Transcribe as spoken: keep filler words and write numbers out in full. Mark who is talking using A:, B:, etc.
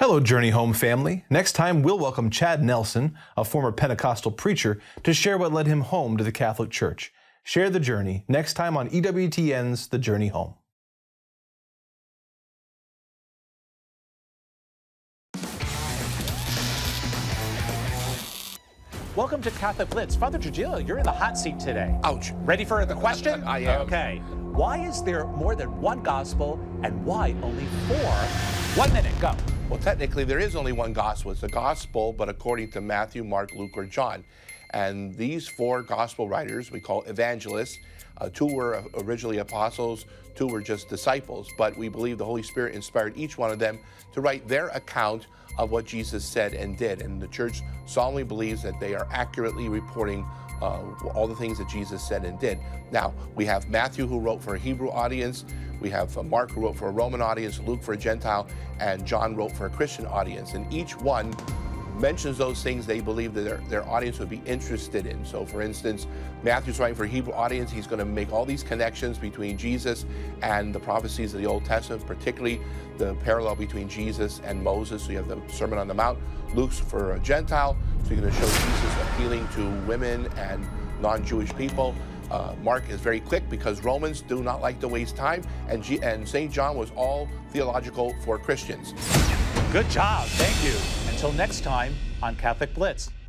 A: Hello, Journey Home family. Next time, we'll welcome Chad Nelson, a former Pentecostal preacher, to share what led him home to the Catholic Church. Share the journey next time on E W T N's The Journey Home.
B: Welcome to Catholic Blitz. Father Trujillo, you're in the hot seat today.
C: Ouch.
B: Ready for the question?
C: I am.
B: Okay. Why is there more than one gospel and why only four? One minute, go.
C: Well, technically, there is only one gospel. It's a gospel, but according to Matthew, Mark, Luke, or John. And these four gospel writers we call evangelists. Uh, two were originally apostles, two were just disciples. But we believe the Holy Spirit inspired each one of them to write their account of what Jesus said and did. And the church solemnly believes that they are accurately reporting uh, all the things that Jesus said and did. Now, we have Matthew, who wrote for a Hebrew audience. We have uh, Mark, who wrote for a Roman audience, Luke for a Gentile, and John wrote for a Christian audience. And each one mentions those things they believe that their, their audience would be interested in. So, for instance, Matthew's writing for a Hebrew audience. He's going to make all these connections between Jesus and the prophecies of the Old Testament, particularly the parallel between Jesus and Moses. So you have the Sermon on the Mount. Luke's for a Gentile, so you're going to show Jesus appealing to women and non-Jewish people. Uh, Mark is very quick because Romans do not like to waste time, and, G and Saint John was all theological for Christians.
B: Good job. Thank you. Until next time on Catholic Blitz.